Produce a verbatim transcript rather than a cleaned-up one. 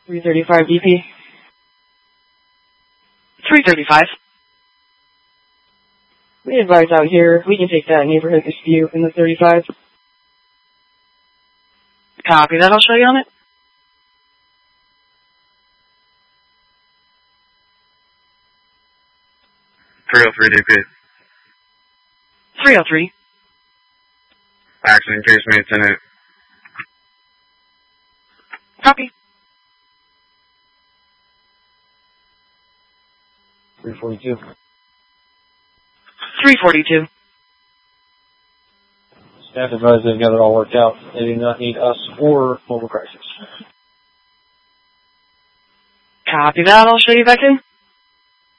three thirty-five D P. three thirty-five. We advise out here, we can take that neighborhood dispute in the thirty-five. Copy that, I'll show you on it. three oh three D P. three oh three. Accident case maintenance. Copy. three forty-two. three forty-two. Staff advised they've got it all worked out. They do not need us or mobile crisis. Copy that, I'll show you back in.